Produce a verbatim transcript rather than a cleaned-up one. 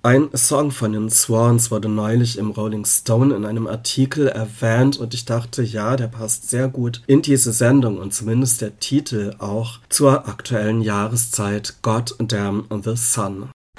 Ein Song von den Swans wurde neulich im Rolling Stone in einem Artikel erwähnt und ich dachte, ja, der passt sehr gut in diese Sendung und zumindest der Titel auch zur aktuellen Jahreszeit God Damn the Sun.